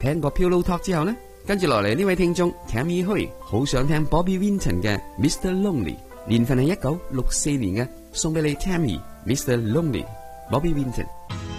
聽過 Pillow Talk 之後呢，跟住落嚟呢位聽眾 Tammy Hui 好想聽 Bobby Vinton 嘅 Mr. Lonely， 年份係1964年嘅，送俾你 Tammy Mr. Lonely Bobby Vinton。